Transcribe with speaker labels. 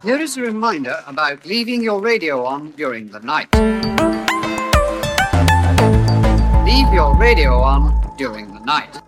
Speaker 1: Here is a reminder about leaving your radio on during the night. Leave your radio on during the night.